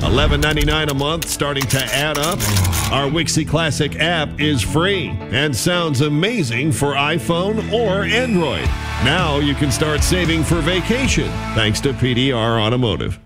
$11.99 a month, starting to add up. Our Wixie Classic app is free and sounds amazing for iPhone or Android. Now you can start saving for vacation thanks to PDR Automotive.